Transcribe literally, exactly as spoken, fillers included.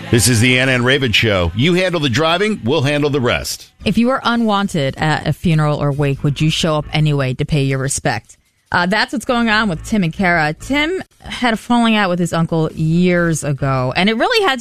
This is the Anna and Raven Show. You handle the driving, we'll handle the rest. If you were unwanted at a funeral or wake, would you show up anyway to pay your respect? Uh, that's what's going on with Tim and Kara. Tim had a falling out with his uncle years ago, and it really had